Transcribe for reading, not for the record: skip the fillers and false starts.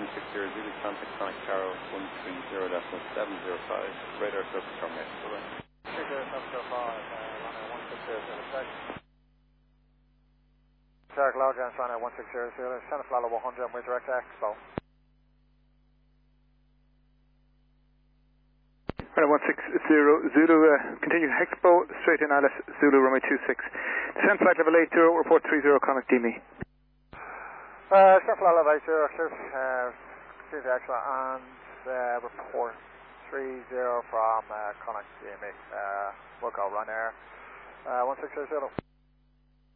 160 Zulu contact Conic Tower 130.705. Radar service terminated. Bye-bye. 30705, runway 160 Sarah Logan, runway 160 Santa Flala 100 with direct expo. Runway 160 Zulu, continue Expo, straight in Alice, Zulu runway 26. Descent flight level 80, report 30, Conic DME. Santa Flala 80, clear, continue to expo and report 30 from Conic DME. We'll go run air 1600.